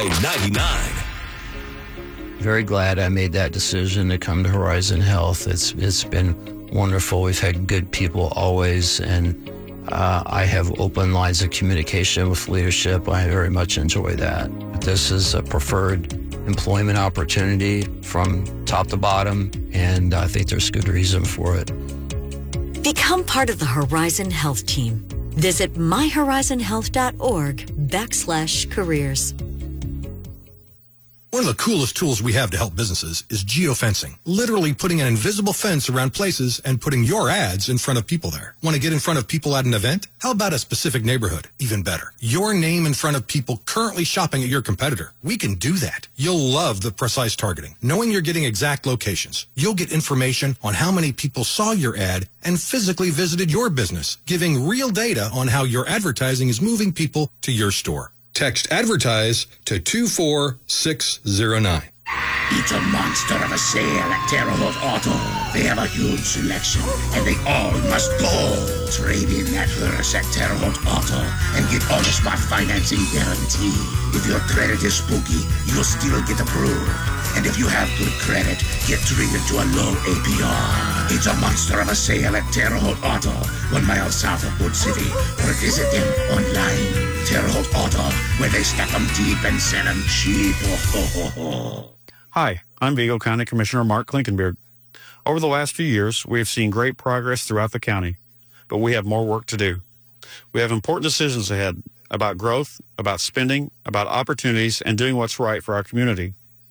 Y99. Very glad I made that decision to come to Horizon Health. It's been wonderful. We've had good people always, and I have open lines of communication with leadership. I very much enjoy that. This is a preferred employment opportunity from top to bottom, and I think there's good reason for it. Become part of the Horizon Health team. Visit myhorizonhealth.org/careers. One of the coolest tools we have to help businesses is geofencing. Literally putting an invisible fence around places and putting your ads in front of people there. Want to get in front of people at an event? How about a specific neighborhood? Even better. Your name in front of people currently shopping at your competitor. We can do that. You'll love the precise targeting. Knowing you're getting exact locations. You'll get information on how many people saw your ad and physically visited your business, giving real data on how your advertising is moving people to your store. Text ADVERTISE to 24609. It's a monster of a sale at Terre Haute Auto. They have a huge selection, and they all must go. Trade in at Hearst at Terre Haute Auto and get auto-spot financing guarantee. If your credit is spooky, you'll still get approved. And if you have good credit, get treated to a low APR. It's a monster of a sale at Terre Haute Auto, 1 mile south of Wood City. Or visit them online. Terre Haute Auto, where they stack them deep and sell them cheap. Hi, I'm Vigo County Commissioner Mark Klinkenbeard. Over the last few years, we have seen great progress throughout the county, but we have more work to do. We have important decisions ahead about growth, about spending, about opportunities, and doing what's right for our community.